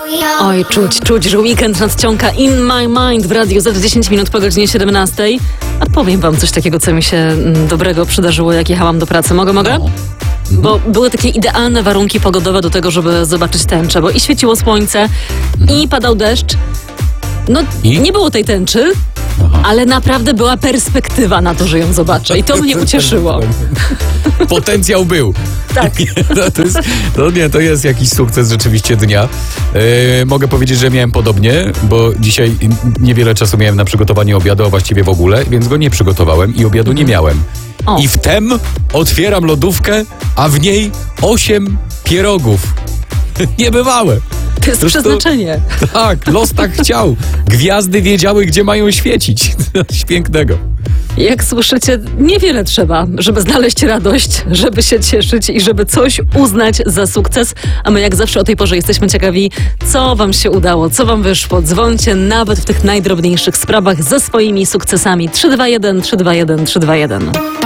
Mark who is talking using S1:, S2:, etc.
S1: Oj, czuć, że weekend nadciąga In My Mind w radiu za 10 minut po godzinie 17. A powiem wam coś takiego, co mi się dobrego przydarzyło, jak jechałam do pracy. Mogę?
S2: No.
S1: Bo były takie idealne warunki pogodowe do tego, żeby zobaczyć tęczę, bo i świeciło słońce, i padał deszcz. No, nie było tej tęczy, ale naprawdę była perspektywa na to, że ją zobaczę. I to mnie ucieszyło.
S2: Potencjał był.
S1: Tak.
S2: To jest jakiś sukces rzeczywiście dnia. Mogę powiedzieć, że miałem podobnie, bo dzisiaj niewiele czasu miałem na przygotowanie obiadu, a właściwie w ogóle, więc go nie przygotowałem i obiadu nie miałem.
S1: O.
S2: I wtem otwieram lodówkę, a w niej 8 pierogów. Niebywałe.
S1: To jest przeznaczenie.
S2: Tak, los tak chciał. Gwiazdy wiedziały, gdzie mają świecić. Coś pięknego.
S1: Jak słyszycie, niewiele trzeba, żeby znaleźć radość, żeby się cieszyć i żeby coś uznać za sukces. A my jak zawsze o tej porze jesteśmy ciekawi, co wam się udało, co wam wyszło. Dzwońcie nawet w tych najdrobniejszych sprawach ze swoimi sukcesami. 321 321 321.